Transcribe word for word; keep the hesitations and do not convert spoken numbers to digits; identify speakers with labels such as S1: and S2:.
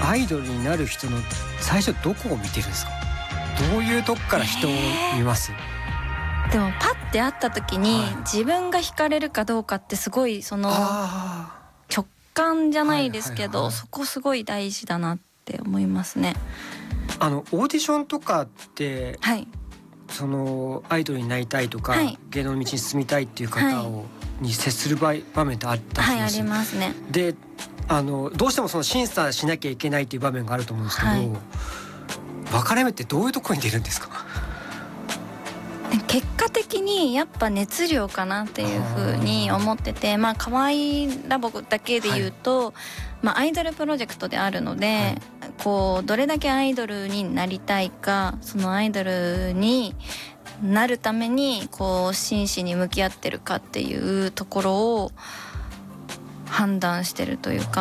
S1: アイドルになる人の最初どこを見てるんですか？どういうとこから人を見ます？
S2: えー、でもパッて会った時に、はい、自分が惹かれるかどうかってすごいその直感じゃないですけど、はいはいはい、そこすごい大事だなって思いますね。
S1: あのオーディションとかって、はい、そのアイドルになりたいとか、はい、芸能の道に進みたいっていう方を、はい、に接する場合場面ってあったりします？はい、ありますね。であのどうしてもその審査しなきゃいけないっていう場面があると思うんですけど、はい、分かれ目ってどういうところに出るんですか？
S2: 結果的にやっぱ熱量かなっていうふうに思ってて、まあ可愛いラボだけで言うと、はい、まあアイドルプロジェクトであるので、はい、こうどれだけアイドルになりたいか、そのアイドルになるためにこう真摯に向き合ってるかっていうところを判断してるというか。